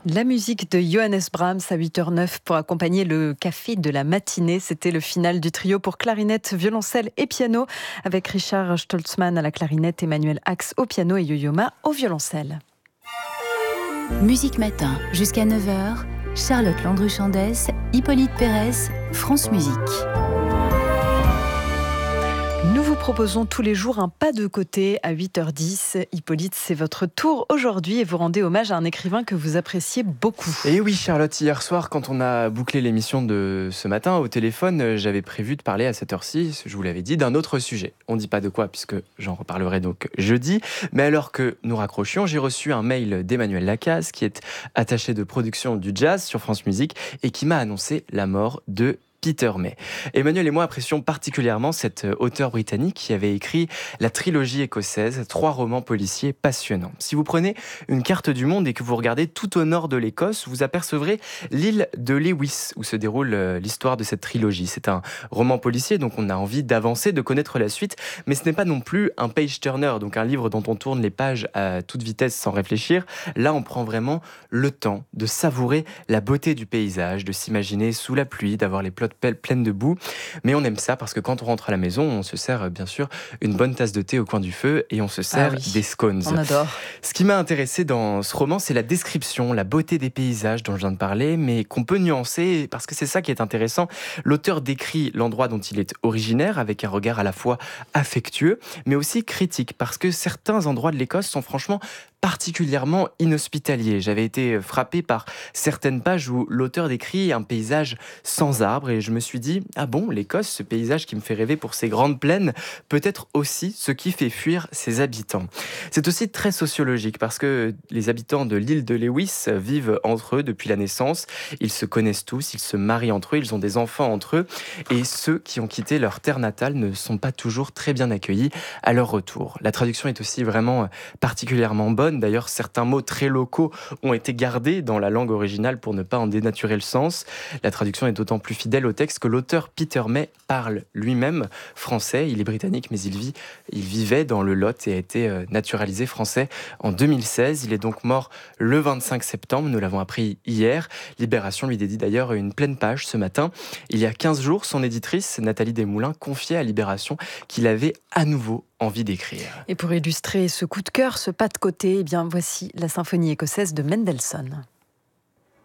La musique de Johannes Brahms à 8h09 pour accompagner le café de la matinée. C'était le final du trio pour clarinette, violoncelle et piano avec Richard Stoltzmann à la clarinette, Emmanuel Ax au piano et Yo-Yo Ma au violoncelle. Musique Matin jusqu'à 9h, Charlotte Landru-Chandès, Hippolyte Pérez, France Musique. Nous vous proposons tous les jours un pas de côté à 8h10. Hippolyte, c'est votre tour aujourd'hui et vous rendez hommage à un écrivain que vous appréciez beaucoup. Et oui Charlotte, hier soir quand on a bouclé l'émission de ce matin au téléphone, j'avais prévu de parler à cette heure-ci, je vous l'avais dit, d'un autre sujet. On ne dit pas de quoi puisque j'en reparlerai donc jeudi, mais alors que nous raccrochions, j'ai reçu un mail d'Emmanuel Lacaze qui est attaché de production du jazz sur France Musique et qui m'a annoncé la mort de Peter May. Emmanuel et moi apprécions particulièrement cet auteur britannique qui avait écrit la trilogie écossaise, 3 romans policiers passionnants. Si vous prenez une carte du monde et que vous regardez tout au nord de l'Écosse, vous apercevrez l'île de Lewis où se déroule l'histoire de cette trilogie. C'est un roman policier, donc on a envie d'avancer, de connaître la suite, mais ce n'est pas non plus un page-turner, donc un livre dont on tourne les pages à toute vitesse sans réfléchir. Là, on prend vraiment le temps de savourer la beauté du paysage, de s'imaginer sous la pluie, d'avoir les plots pleine de boue, mais on aime ça parce que quand on rentre à la maison, on se sert bien sûr une bonne tasse de thé au coin du feu et on se sert des scones. On adore. Ce qui m'a intéressé dans ce roman, c'est la description, la beauté des paysages dont je viens de parler, mais qu'on peut nuancer parce que c'est ça qui est intéressant. L'auteur décrit l'endroit dont il est originaire avec un regard à la fois affectueux, mais aussi critique parce que certains endroits de l'Écosse sont franchement particulièrement inhospitalier. J'avais été frappé par certaines pages où l'auteur décrit un paysage sans arbres et je me suis dit, ah bon, l'Écosse, ce paysage qui me fait rêver pour ses grandes plaines, peut être aussi ce qui fait fuir ses habitants. C'est aussi très sociologique parce que les habitants de l'île de Lewis vivent entre eux depuis la naissance, ils se connaissent tous, ils se marient entre eux, ils ont des enfants entre eux et ceux qui ont quitté leur terre natale ne sont pas toujours très bien accueillis à leur retour. La traduction est aussi vraiment particulièrement bonne. D'ailleurs, certains mots très locaux ont été gardés dans la langue originale pour ne pas en dénaturer le sens. La traduction est d'autant plus fidèle au texte que l'auteur Peter May parle lui-même français. Il est britannique, mais il vivait dans le Lot et a été naturalisé français en 2016. Il est donc mort le 25 septembre, nous l'avons appris hier. Libération lui dédie d'ailleurs une pleine page ce matin. Il y a 15 jours, son éditrice, Nathalie Desmoulins, confiait à Libération qu'il avait à nouveau envie d'écrire. Et pour illustrer ce coup de cœur, ce pas de côté, eh bien voici la symphonie écossaise de Mendelssohn.